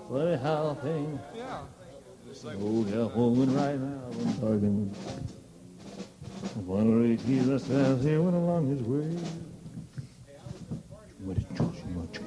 Funny how things. Yeah. Oh, yeah, woman right now I'm talking. One of the keys that stands here went along his way.